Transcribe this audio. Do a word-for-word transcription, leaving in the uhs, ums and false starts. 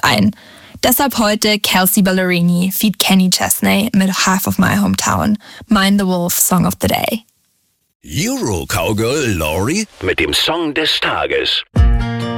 ein. Deshalb heute Kelsea Ballerini feat. Kenny Chesney mit Half of My Hometown, Mind the Wolf Song of the Day. Euro Cowgirl Laurie mit dem Song des Tages.